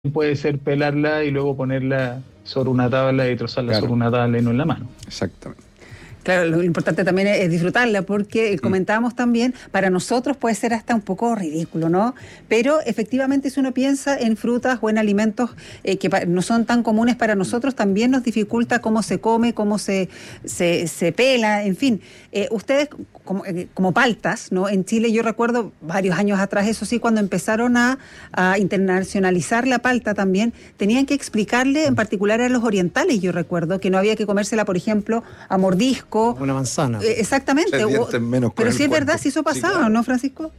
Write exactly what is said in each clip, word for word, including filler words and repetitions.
puede ser pelarla y luego ponerla sobre una tabla y trozarla Claro. sobre una tabla y no en la mano. Exactamente. Claro, lo importante también es, es disfrutarla, porque eh, Mm. comentábamos también, para nosotros puede ser hasta un poco ridículo, ¿no? Pero efectivamente, si uno piensa en frutas o en alimentos eh, que pa- no son tan comunes para nosotros, también nos dificulta cómo se come, cómo se, se, se pela, en fin. Eh, ustedes, como, eh, como paltas, ¿no? En Chile, yo recuerdo varios años atrás, eso sí, cuando empezaron a, a internacionalizar la palta también, tenían que explicarle en particular a los orientales, yo recuerdo, que no había que comérsela, por ejemplo, a mordisco. Una manzana. Eh, exactamente. Tres o- dientes menos con pero el sí es cuerpo. verdad, si eso Sí, pasaba, claro. ¿no, Francisco?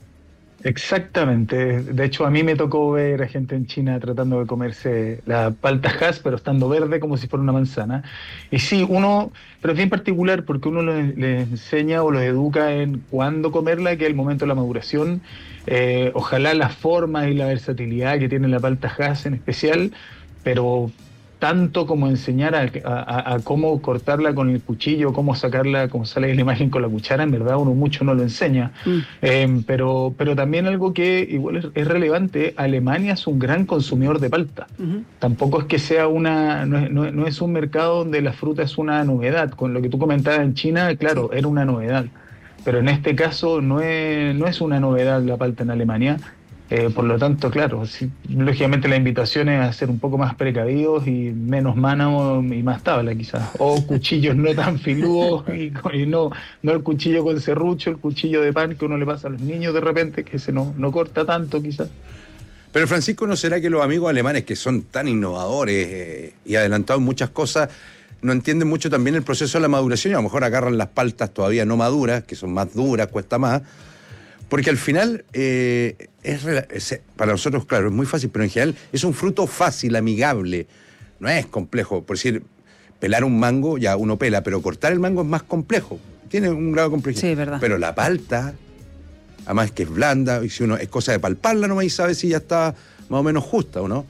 Exactamente. De hecho, a mí me tocó ver a gente en China tratando de comerse la palta Hass, pero estando verde como si fuera una manzana. Y sí, uno, pero es bien particular porque uno les le enseña o los educa en cuándo comerla, que es el momento de la maduración. Eh, ojalá la forma y la versatilidad que tiene la palta Hass en especial, pero tanto como enseñar a, a- a cómo cortarla con el cuchillo, cómo sacarla, como sale en la imagen con la cuchara, en verdad uno mucho no lo enseña. Mm. Eh, pero, pero también algo que igual es, es relevante, Alemania es un gran consumidor de palta. Ujú. Tampoco es que sea una, no es, no es- no es un mercado donde la fruta es una novedad. Con lo que tú comentabas en China, claro, era una novedad. Pero en este caso no es, no es una novedad la palta en Alemania. Eh, por lo tanto, claro, sí, lógicamente la invitación es a ser un poco más precavidos y menos mano y más tabla quizás. O cuchillos no tan filudos y, y no, no el cuchillo con serrucho, el cuchillo de pan que uno le pasa a los niños de repente, que ese no, no corta tanto quizás. Pero Francisco, ¿no será que los amigos alemanes, que son tan innovadores eh, y adelantados en muchas cosas, no entienden mucho también el proceso de la maduración y a lo mejor agarran las paltas todavía no maduras, que son más duras, cuesta más? Porque al final, eh, es, rela- es- para nosotros, claro, es muy fácil, pero en general es un fruto fácil, amigable. No es complejo. Por decir, pelar un mango, ya uno pela, pero cortar el mango es más complejo. Tiene un grado de complejidad. Sí, es verdad. Pero la palta, además que es blanda, y si uno es cosa de palparla nomás y sabe si ya está más o menos justa o no.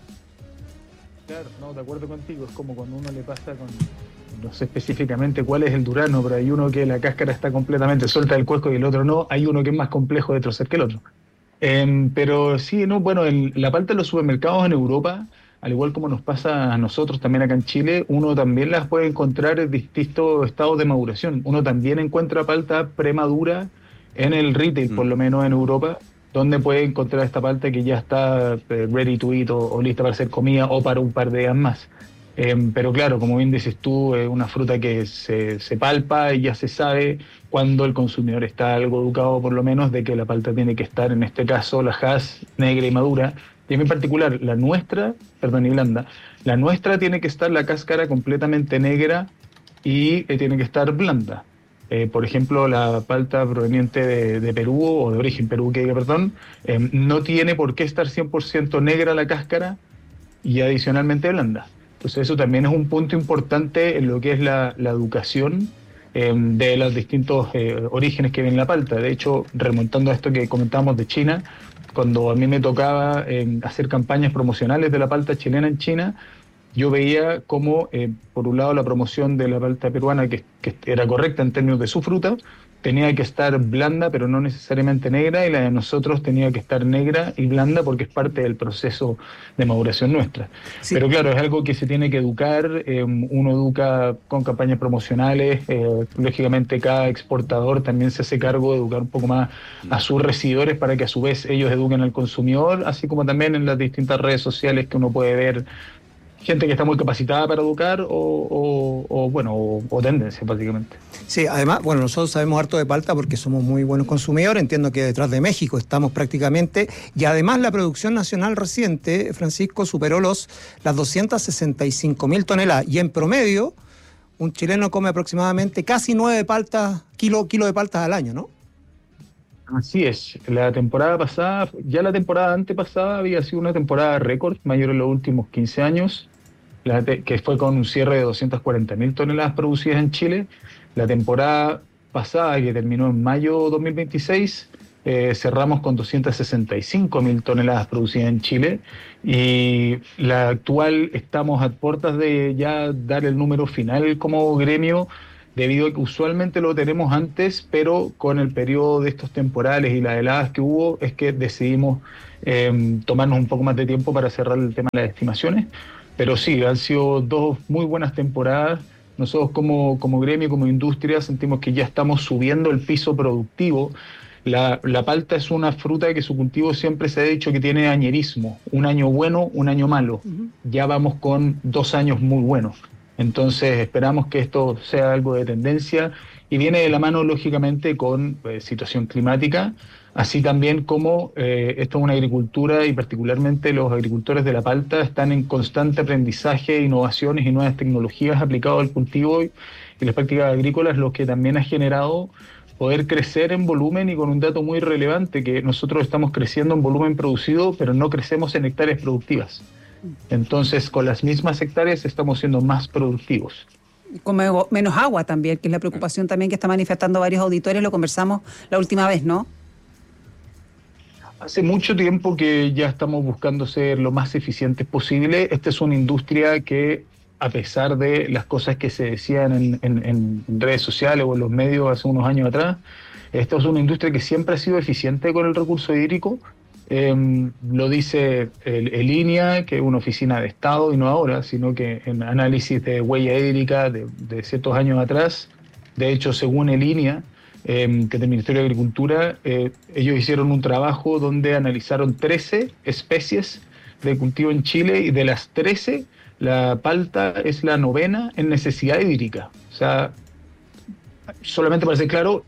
Claro, no, de acuerdo contigo, es como cuando uno le pasa con, no sé específicamente cuál es el durazno, pero hay uno que la cáscara está completamente suelta del cuesco y el otro no, hay uno que es más complejo de trocer que el otro. Em, pero sí, no, bueno, el- la palta en los supermercados en Europa, al igual como nos pasa a nosotros también acá en Chile, uno también las puede encontrar en distintos estados de maduración. Uno también encuentra palta premadura en el retail, por Mm. lo menos en Europa, donde puede encontrar esta palta que ya está eh, ready to eat o, o lista para ser comida o para un par de días más. Em, pero claro, como bien dices tú, es una fruta que se, se palpa y ya se sabe cuando el consumidor está algo educado, por lo menos, de que la palta tiene que estar, en este caso, la Hass negra y madura. Y en particular, la nuestra, perdón, y blanda, la nuestra tiene que estar la cáscara completamente negra y eh, tiene que estar blanda. Eh, por ejemplo, la palta proveniente de, de Perú, o de origen Perú, que diga, perdón, em, no tiene por qué estar cien por ciento negra la cáscara y adicionalmente blanda. Entonces eso también es un punto importante en lo que es la, la educación eh, de los distintos eh, orígenes que viene la palta. De hecho, remontando a esto que comentábamos de China, cuando a mí me tocaba eh, hacer campañas promocionales de la palta chilena en China, yo veía cómo, eh, por un lado, la promoción de la palta peruana, que, que era correcta en términos de su fruta, tenía que estar blanda, pero no necesariamente negra, y la de nosotros tenía que estar negra y blanda porque es parte del proceso de maduración nuestra. Sí. Pero claro, es algo que se tiene que educar, eh, uno educa con campañas promocionales, eh, lógicamente cada exportador también se hace cargo de educar un poco más a sus residores para que a su vez ellos eduquen al consumidor, así como también en las distintas redes sociales que uno puede ver gente que está muy capacitada para educar o, o, o, bueno, o, o tendencias básicamente. Sí, además, bueno, nosotros sabemos harto de palta porque somos muy buenos consumidores. Entiendo que detrás de México estamos prácticamente. Y además la producción nacional reciente, Francisco, superó los, las doscientas sesenta y cinco mil toneladas. Y en promedio, un chileno come aproximadamente casi nueve paltas, kilo, kilo de paltas al año, ¿no? Así es, la temporada pasada, ya la temporada antepasada había sido una temporada récord, mayor en los últimos quince años, la te- que fue con un cierre de doscientas cuarenta mil toneladas producidas en Chile. La temporada pasada, que terminó en mayo dos mil veintiséis, eh, cerramos con doscientas sesenta y cinco mil toneladas producidas en Chile, y la actual estamos a puertas de ya dar el número final como gremio. debido a que usualmente lo tenemos antes, pero con el periodo de estos temporales y las heladas que hubo, es que decidimos eh, tomarnos un poco más de tiempo para cerrar el tema de las estimaciones. Pero sí, han sido dos muy buenas temporadas. Nosotros como, como gremio, como industria, sentimos que ya estamos subiendo el piso productivo. La, la palta es una fruta que su cultivo siempre se ha dicho que tiene añerismo, un año bueno, un año malo. Uh-huh. Ya vamos con dos años muy buenos. Entonces esperamos que esto sea algo de tendencia y viene de la mano lógicamente con eh, situación climática, así también como eh, esto es una agricultura y particularmente los agricultores de la palta están en constante aprendizaje, innovaciones y nuevas tecnologías aplicadas al cultivo y, y las prácticas agrícolas, lo que también ha generado poder crecer en volumen y con un dato muy relevante, que nosotros estamos creciendo en volumen producido, pero no crecemos en hectáreas productivas. Entonces, con las mismas hectáreas estamos siendo más productivos. Con menos agua también, que es la preocupación también que está manifestando varios auditores, lo conversamos la última vez, ¿no? Hace mucho tiempo que ya estamos buscando ser lo más eficientes posible. Esta es una industria que, a pesar de las cosas que se decían en, en, en redes sociales o en los medios hace unos años atrás, esta es una industria que siempre ha sido eficiente con el recurso hídrico. Eh, lo dice el, el I N E A, que es una oficina de Estado, y no ahora, sino que en análisis de huella hídrica de, de ciertos años atrás. De hecho, según el I N E A, eh, que es del Ministerio de Agricultura, eh, ellos hicieron un trabajo donde analizaron trece especies de cultivo en Chile, y de las trece, la palta es la novena en necesidad hídrica. O sea, solamente para ser claro,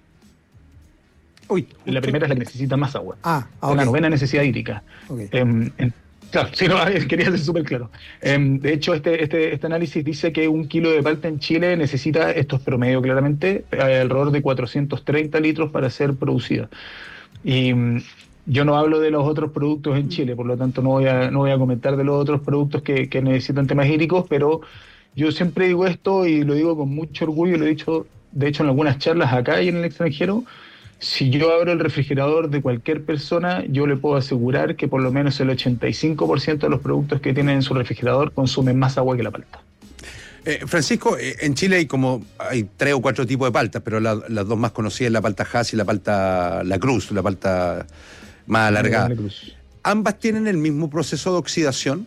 Uy, la primera es la que necesita más agua. Ah, okay. La novena necesidad hídrica. Okay. Eh, en, claro, sí, no, quería ser súper claro. Eh, de hecho, este, este, este análisis dice que un kilo de palta en Chile necesita, esto es promedio claramente, alrededor de cuatrocientos treinta litros para ser producida. Y yo no hablo de los otros productos en Chile, por lo tanto no voy a, no voy a comentar de los otros productos que, que necesitan temas hídricos, pero yo siempre digo esto y lo digo con mucho orgullo, lo he dicho de hecho en algunas charlas acá y en el extranjero. Si yo abro el refrigerador de cualquier persona, yo le puedo asegurar que por lo menos el ochenta y cinco por ciento de los productos que tienen en su refrigerador consumen más agua que la palta. Eh, Francisco, eh, en Chile hay como hay tres o cuatro tipos de paltas, pero la, las dos más conocidas es la palta Hass y la palta La Cruz, la palta más alargada. ¿Ambas tienen el mismo proceso de oxidación?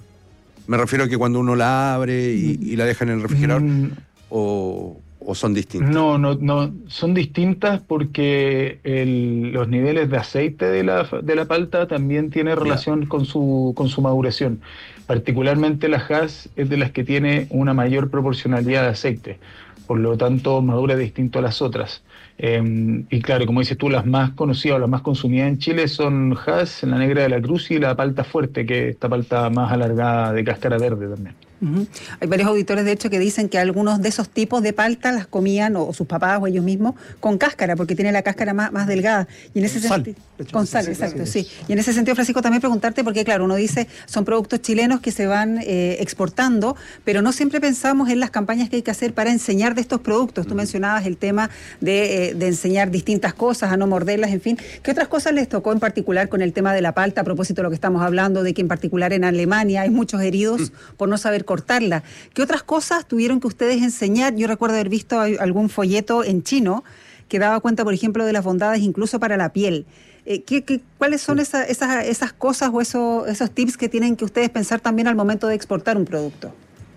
Me refiero a que cuando uno la abre y, y la deja en el refrigerador, mm. o... ¿O son distintas? No, no, no, son distintas porque el, los niveles de aceite de la, de la palta también tiene relación yeah. con su con su maduración. Particularmente la Hass es de las que tiene una mayor proporcionalidad de aceite, por lo tanto madura distinto a las otras. Eh, y claro, como dices tú, las más conocidas o las más consumidas en Chile son Hass, la negra de la Cruz y la palta fuerte, que es esta palta más alargada de cáscara verde también. Uh-huh. Hay varios auditores, de hecho, que dicen que algunos de esos tipos de palta las comían, o, o sus papás o ellos mismos, con cáscara, porque tiene la cáscara más, más delgada. Y en ese sentido, con sal, exacto, sí. Y en ese sentido, Francisco, también preguntarte, porque claro, uno dice, son productos chilenos que se van eh, exportando, pero no siempre pensamos en las campañas que hay que hacer para enseñar de estos productos. Tú uh-huh. mencionabas el tema de, eh, de enseñar distintas cosas, a no morderlas, en fin. ¿Qué otras cosas les tocó en particular con el tema de la palta, a propósito de lo que estamos hablando, de que en particular en Alemania hay muchos heridos uh-huh. por no saber cortarla? ¿Qué otras cosas tuvieron que ustedes enseñar? Yo recuerdo haber visto algún folleto en chino que daba cuenta, por ejemplo, de las bondades incluso para la piel. Eh, ¿qué, qué, ¿Cuáles son esa, esas, esas cosas o eso, esos tips que tienen que ustedes pensar también al momento de exportar un producto?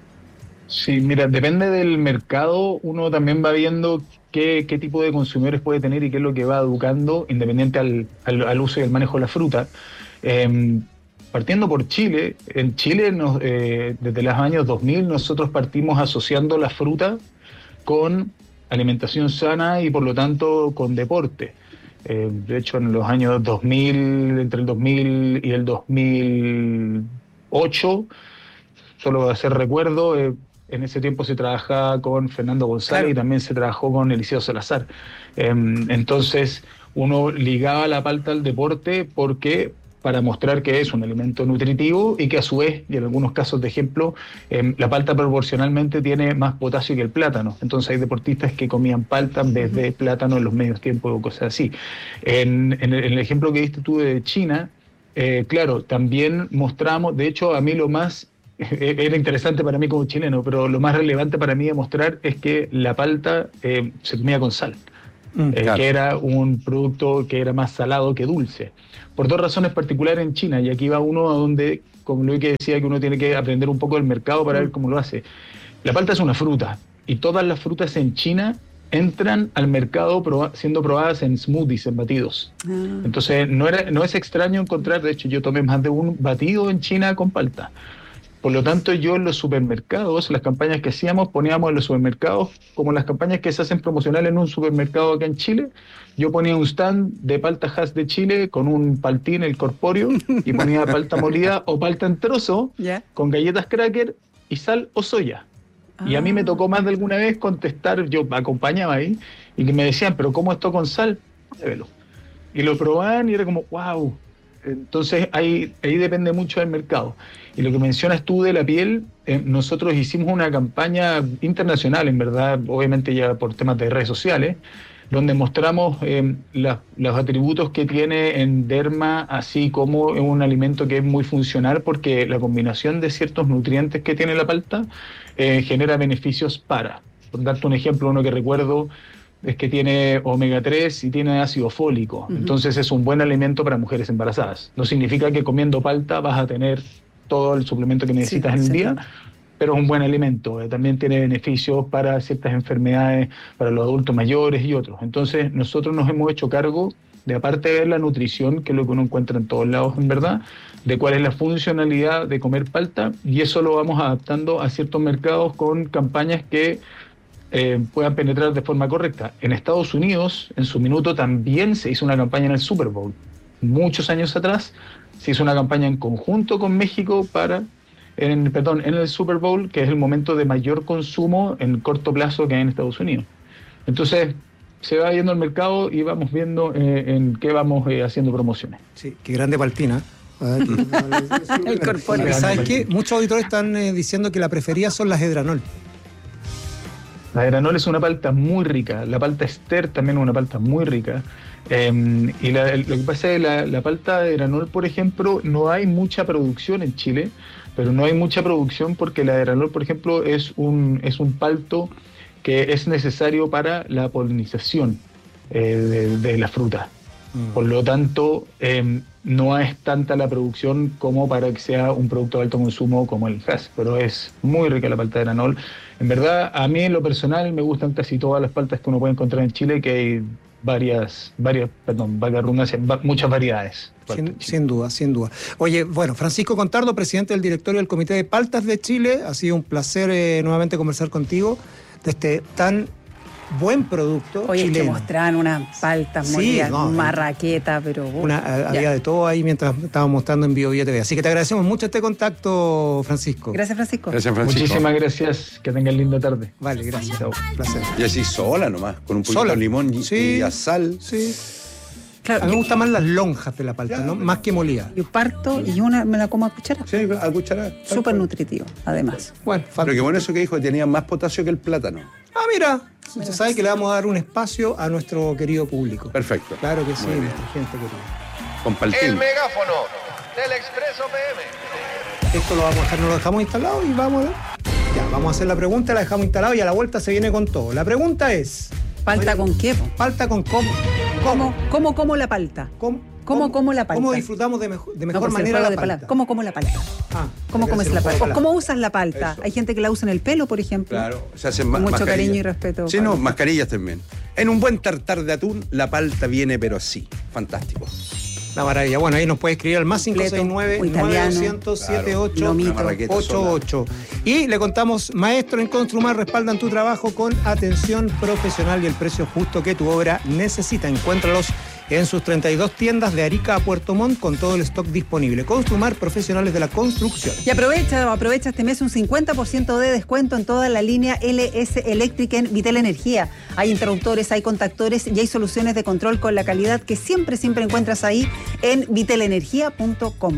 Sí, mira, depende del mercado, uno también va viendo qué, qué tipo de consumidores puede tener y qué es lo que va educando, independiente al, al, al uso y el manejo de la fruta. Eh, Partiendo por Chile, en Chile nos, eh, desde los años dos mil nosotros partimos asociando la fruta con alimentación sana y por lo tanto con deporte. Eh, de hecho, en los años dos mil, entre el dos mil y el dos mil ocho, solo para hacer recuerdo, eh, en ese tiempo se trabajaba con Fernando González claro. y también se trabajó con Eliseo Salazar. Eh, entonces, uno ligaba la palta al deporte porque... para mostrar que es un alimento nutritivo y que a su vez, y en algunos casos de ejemplo, eh, la palta proporcionalmente tiene más potasio que el plátano. Entonces hay deportistas que comían palta en vez de plátano en los medios tiempos o cosas así. En, en, el, en el ejemplo que diste tú de China, eh, claro, también mostramos, de hecho a mí lo más era interesante para mí como chileno, pero lo más relevante para mí de mostrar es que la palta eh, se comía con sal, mm, eh, claro. que era un producto que era más salado que dulce, por dos razones particulares en China, y aquí va uno a donde, como lo que decía, que uno tiene que aprender un poco del mercado para mm. ver cómo lo hace. La palta es una fruta, y todas las frutas en China entran al mercado proba- siendo probadas en smoothies, en batidos. Ah. Entonces no, era, no es extraño encontrar, de hecho yo tomé más de un batido en China con palta. Por lo tanto, yo en los supermercados, las campañas que hacíamos, poníamos en los supermercados, como las campañas que se hacen promocionales en un supermercado acá en Chile, yo ponía un stand de palta Hass de Chile con un paltín, el corpóreo, y ponía palta molida o palta en trozo, yeah. con galletas cracker y sal o soya. Ah. Y a mí me tocó más de alguna vez contestar, yo acompañaba ahí, y que me decían, ¿pero cómo esto con sal? Pruébelo. Y lo probaban y era como, wow. Entonces ahí, ahí depende mucho del mercado. Y lo que mencionas tú de la piel, eh, nosotros hicimos una campaña internacional, en verdad, obviamente ya por temas de redes sociales, donde mostramos eh, la, los atributos que tiene en derma, así como en un alimento que es muy funcional, porque la combinación de ciertos nutrientes que tiene la palta eh, genera beneficios para. Por darte un ejemplo, uno que recuerdo es que tiene omega tres y tiene ácido fólico. Uh-huh. Entonces es un buen alimento para mujeres embarazadas. No significa que comiendo palta vas a tener todo el suplemento que necesitas sí, en el sí. día, pero es un buen alimento. Eh, también tiene beneficios para ciertas enfermedades, para los adultos mayores y otros. Entonces nosotros nos hemos hecho cargo de, aparte de ver la nutrición, que es lo que uno encuentra en todos lados en verdad, de cuál es la funcionalidad de comer palta, y eso lo vamos adaptando a ciertos mercados con campañas que Eh, puedan penetrar de forma correcta. En Estados Unidos, en su minuto, también se hizo una campaña en el Super Bowl. Muchos años atrás se hizo una campaña en conjunto con México para, en, perdón, en el Super Bowl, que es el momento de mayor consumo en corto plazo que hay en Estados Unidos. Entonces, se va viendo el mercado y vamos viendo eh, en qué vamos eh, haciendo promociones. Sí, qué grande paltina. El corpóreo. ¿Sabes qué? Muchos auditores están eh, diciendo que la preferida son las Edranol. La Edranol es una palta muy rica, la palta Ester también es una palta muy rica. Eh, y la, lo que pasa es que la, la palta de Edranol, por ejemplo, no hay mucha producción en Chile, pero no hay mucha producción porque la Edranol, por ejemplo, es un, es un palto que es necesario para la polinización eh, de, de la fruta. Mm. Por lo tanto, eh, no es tanta la producción como para que sea un producto de alto consumo como el Hass, pero es muy rica la palta de Edranol. En verdad, a mí en lo personal me gustan casi todas las paltas que uno puede encontrar en Chile, que hay varias, varias, perdón, varias redundancias, muchas variedades. Sin, sin duda, sin duda. Oye, bueno, Francisco Contardo, presidente del directorio del Comité de Paltas de Chile, ha sido un placer eh, nuevamente conversar contigo de este tan buen producto. Oye, chileno. Es que mostraban unas paltas, sí, no, marraqueta, pero... Uh, una, había de todo ahí mientras estábamos mostrando en Bio Bio T V. Así que te agradecemos mucho este contacto, Francisco. Gracias, Francisco. Gracias, Francisco. Muchísimas gracias. Que tengan linda tarde. Vale, gracias. Chao. Placer. Y así sola nomás, con un poquito sola. de limón y, sí, y sal. Sí. Claro, a mí me gustan más las lonjas de la palta, claro, ¿no? Más que molida. Yo parto y una me la como a cuchara. Sí, a cuchara. Súper nutritivo, además. Bueno, pero qué bueno eso que dijo, que tenía más potasio que el plátano. Ah, mira. Se sabe que le vamos a dar un espacio a nuestro querido público. Perfecto. Claro que sí, nuestra gente querida. Compartir. El megáfono del Expreso P M. Esto lo vamos a dejar, nos lo dejamos instalado y vamos a ver. Ya, vamos a hacer la pregunta, la dejamos instalado y a la vuelta se viene con todo. La pregunta es... ¿Palta con qué? Palta con cómo. ¿Cómo? ¿Cómo como la palta? ¿Cómo? ¿Cómo como la palta? ¿Cómo disfrutamos de, mejo- de mejor no, manera la de palta? palta? ¿Cómo como la palta? Ah, ¿Cómo comes la palta? ¿O cómo usas la palta? Eso. Hay gente que la usa en el pelo, por ejemplo. Claro, se hacen con ma- mucho mascarillas. cariño y respeto. Sí, no, mascarillas también. En un buen tartar de atún, la palta viene, pero sí. Fantástico. La maravilla. Bueno, ahí nos puede escribir al más cinco seis nueve, nueve doscientos, setenta y ocho, ochenta y ocho. Y le contamos, maestro en Construmar respaldan tu trabajo con atención profesional y el precio justo que tu obra necesita. Encuéntralos en sus treinta y dos tiendas de Arica a Puerto Montt con todo el stock disponible. Construmar, profesionales de la construcción. Y aprovecha, aprovecha este mes un cincuenta por ciento de descuento en toda la línea L S Electric en Vitel Energía. Hay interruptores, hay contactores y hay soluciones de control con la calidad que siempre, siempre encuentras ahí en vitelenergia punto com.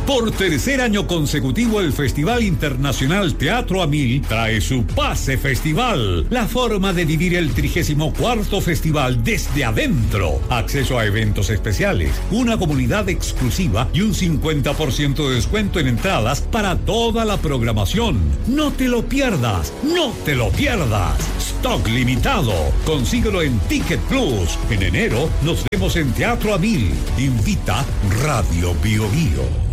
Por tercer año consecutivo, el Festival Internacional Teatro a Mil trae su Pase Festival, la forma de vivir el trigésimo cuarto festival desde adentro. Acceso a eventos especiales, una comunidad exclusiva y un cincuenta por ciento de descuento en entradas para toda la programación. No te lo pierdas, no te lo pierdas. Stock limitado. Consíguelo en Ticket Plus. En enero nos vemos en Teatro a Mil. Invita Radio Bio Bio.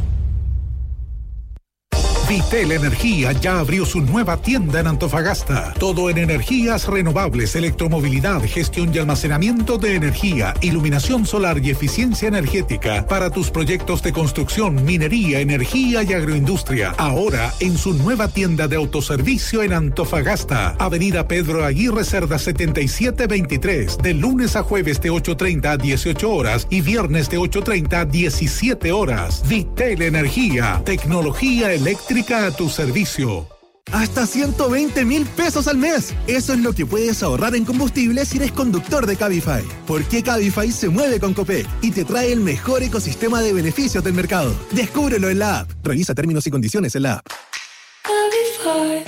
Vitel Energía ya abrió su nueva tienda en Antofagasta. Todo en energías renovables, electromovilidad, gestión y almacenamiento de energía, iluminación solar y eficiencia energética para tus proyectos de construcción, minería, energía y agroindustria. Ahora en su nueva tienda de autoservicio en Antofagasta. Avenida Pedro Aguirre Cerda setenta y siete veintitrés. De lunes a jueves de ocho treinta a dieciocho horas y viernes de ocho treinta a diecisiete horas. Vitel Energía. Tecnología eléctrica a tu servicio. Hasta ciento veinte mil pesos al mes. Eso es lo que puedes ahorrar en combustible si eres conductor de Cabify. Porque Cabify se mueve con Copec y te trae el mejor ecosistema de beneficios del mercado. Descúbrelo en la app. Revisa términos y condiciones en la app. Cabify.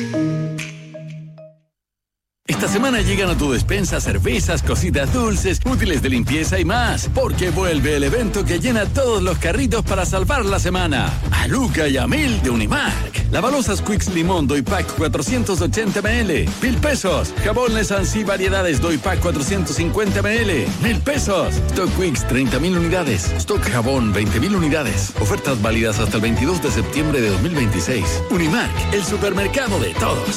Esta semana llegan a tu despensa cervezas, cositas dulces, útiles de limpieza y más, porque vuelve el evento que llena todos los carritos para salvar la semana. A Luca y a Mil de Unimark. Lavalosas Quicks Limón Doy Pack cuatrocientos ochenta mililitros. Mil pesos. Jabón Lesansi Variedades Doy Pack cuatrocientos cincuenta mililitros. Mil pesos. Stock Quicks treinta mil unidades. Stock Jabón veinte mil unidades. Ofertas válidas hasta el veintidós de septiembre de dos mil veintiséis. Unimark, el supermercado de todos.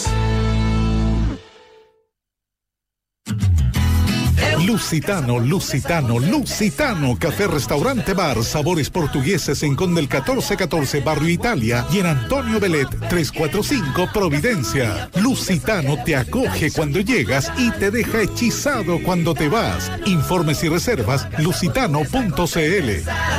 Lusitano, Lusitano, Lusitano, café, restaurante, bar, sabores portugueses en Condel catorce catorce, Barrio Italia y en Antonio Belet trescientos cuarenta y cinco, Providencia. Lusitano te acoge cuando llegas y te deja hechizado cuando te vas. Informes y reservas lusitano punto c l.